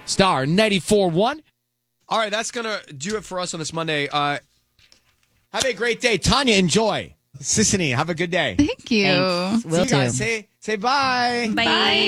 Star 94.1. All right, that's going to do it for us on this Monday. Have a great day. Tanya, enjoy. Sissany, have a good day. Thank you. See you guys. Say bye. Bye.